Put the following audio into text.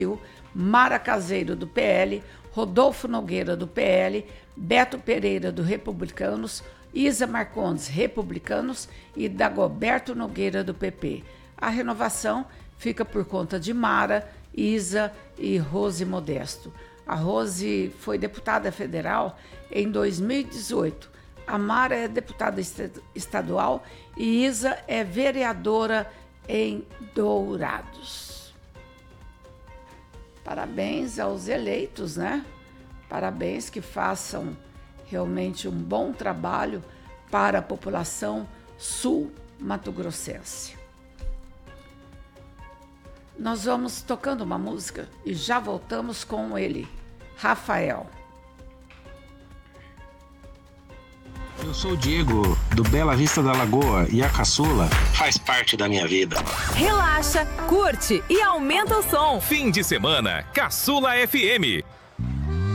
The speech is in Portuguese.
Mara Caseiro, do PL, Rodolfo Nogueira, do PL, Beto Pereira, do Republicanos, Isa Marcondes, Republicanos, e Dagoberto Nogueira, do PP. A renovação fica por conta de Mara, Isa e Rose Modesto. A Rose foi deputada federal em 2018. A Mara é deputada estadual e Isa é vereadora em Dourados. Parabéns aos eleitos, né? Parabéns, que façam realmente um bom trabalho para a população sul-mato-grossense. Nós vamos tocando uma música e já voltamos com ele, Rafael. Eu sou o Diego, do Bela Vista da Lagoa, e a caçula faz parte da minha vida. Relaxa, curte e aumenta o som. Fim de semana, Caçula FM.